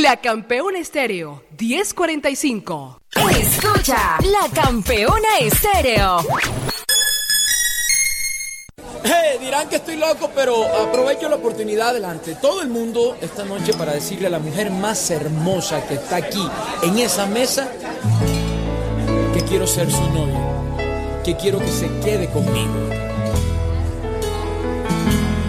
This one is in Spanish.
La Campeona Estéreo 1045. Escucha La Campeona Estéreo. Dirán que estoy loco, pero aprovecho la oportunidad delante de todo el mundo esta noche para decirle a la mujer más hermosa que está aquí en esa mesa que quiero ser su novio, que quiero que se quede conmigo.